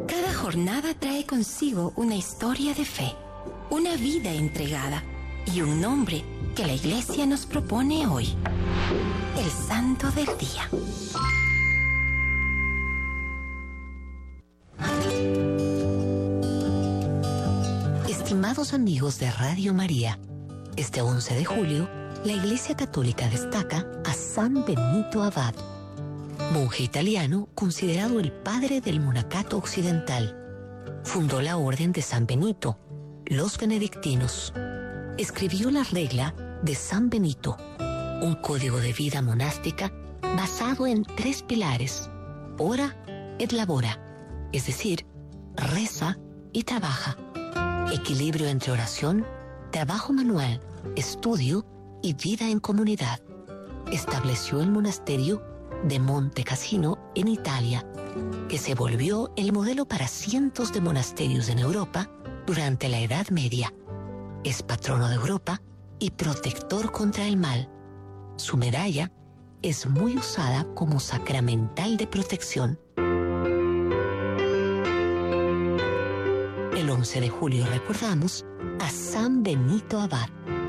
Cada jornada trae consigo una historia de fe, una vida entregada y un nombre que la Iglesia nos propone hoy: el Santo del Día. Estimados amigos de Radio María, este 11 de julio, la Iglesia Católica destaca a San Benito Abad, monje italiano considerado el padre del monacato occidental. Fundó la Orden de San Benito, los benedictinos. Escribió la Regla de San Benito, un código de vida monástica basado en 3 pilares: ora et labora, es decir, reza y trabaja. Equilibrio entre oración, trabajo manual, estudio y vida en comunidad. Estableció el monasterio de Monte Cassino en Italia, que se volvió el modelo para cientos de monasterios en Europa durante la Edad Media. Es patrono de Europa y protector contra el mal. Su medalla es muy usada como sacramental de protección. El 11 de julio recordamos a San Benito Abad.